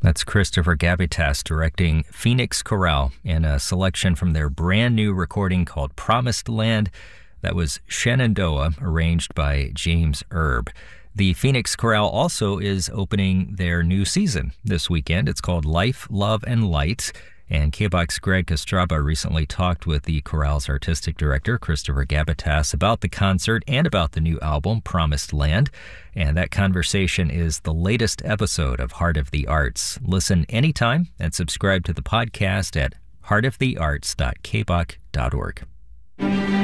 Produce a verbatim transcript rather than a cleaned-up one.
That's Christopher Gabitas directing Phoenix Chorale in a selection from their brand new recording called Promised Land. That was Shenandoah, arranged by James Erb. The Phoenix Chorale also is opening their new season this weekend. It's called Life, Love, and Light. And K B O X's Greg Kostraba recently talked with the chorale's artistic director, Christopher Gabitas, about the concert and about the new album, Promised Land. And that conversation is the latest episode of Heart of the Arts. Listen anytime and subscribe to the podcast at heart of the arts dot k b o c dot org.